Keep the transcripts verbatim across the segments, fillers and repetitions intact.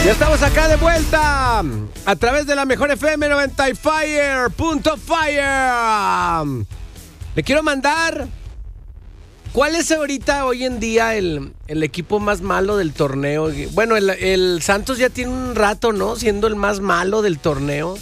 Ya estamos acá de vuelta a través de la mejor F M noventa y Fire punto Fire. Le quiero mandar, ¿cuál es ahorita, hoy en día, el, el equipo más malo del torneo? Bueno, el, el Santos ya tiene un rato, ¿no? Siendo el más malo del torneo.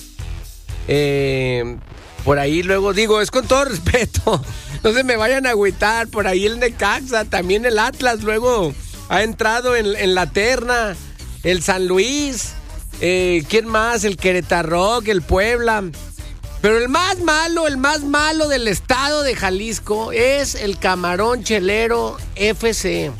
Eh, por ahí luego digo, es con todo respeto, no se me vayan a agüitar. Por ahí el Necaxa, también el Atlas luego ha entrado en, en la terna. El San Luis, eh, ¿quién más? El Querétaro, el Puebla. Pero el más malo, el más malo del estado de Jalisco es el Camarón Chelero F C.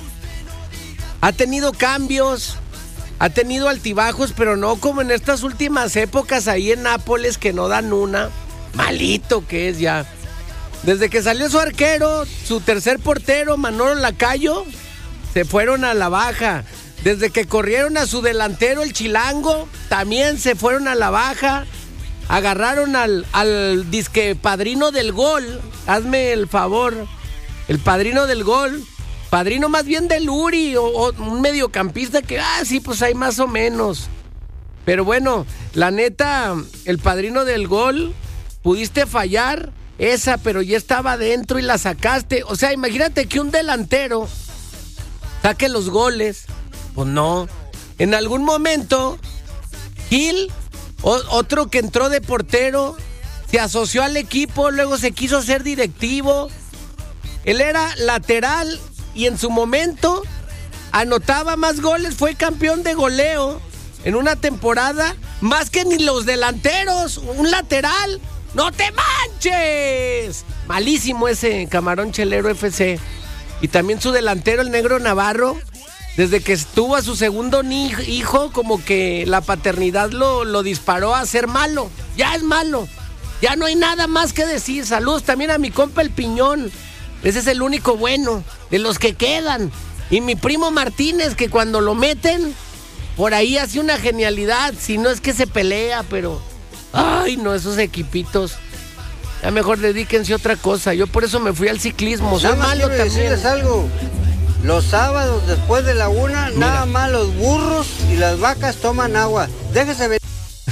Ha tenido cambios, ha tenido altibajos, pero no como en estas últimas épocas ahí en Nápoles, que no dan una. Malito que es ya. Desde que salió su arquero, su tercer portero, Manolo Lacayo, se fueron a la baja. Desde que corrieron a su delantero, el Chilango, también se fueron a la baja. Agarraron al, al disque padrino del gol. Hazme el favor. El padrino del gol. Padrino más bien del Uri, o, o un mediocampista que, ah, sí, pues hay más o menos. Pero bueno, la neta, el padrino del gol, pudiste fallar esa, pero ya estaba adentro y la sacaste. O sea, imagínate que un delantero saque los goles. Pues no. En algún momento, Gil, o, otro que entró de portero, se asoció al equipo, luego se quiso ser directivo. Él era lateral y en su momento anotaba más goles, fue campeón de goleo en una temporada, más que ni los delanteros, un lateral. ¡No te manches! Malísimo ese Camarón Chelero F C. Y también su delantero, el Negro Navarro. Desde que estuvo a su segundo ni- hijo, como que la paternidad lo, lo disparó a ser malo. Ya es malo. Ya no hay nada más que decir. Saludos también a mi compa el Piñón. Ese es el único bueno de los que quedan. Y mi primo Martínez, que cuando lo meten, por ahí hace una genialidad. Si no es que se pelea, pero... Ay, no, esos equipitos. Ya mejor dedíquense a otra cosa. Yo por eso me fui al ciclismo. Soy Nada más malo quiero también. decirles algo. Los sábados después de la una, Mira. nada más los burros y las vacas toman agua. Déjese ver.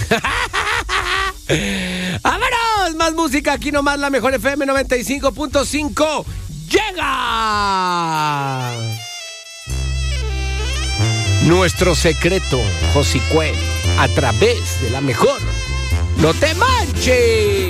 ¡Vámonos! Más música aquí nomás, la mejor F M noventa y cinco punto cinco. ¡Llega! Nuestro secreto, Josicue, a través de la mejor. ¡No te manches!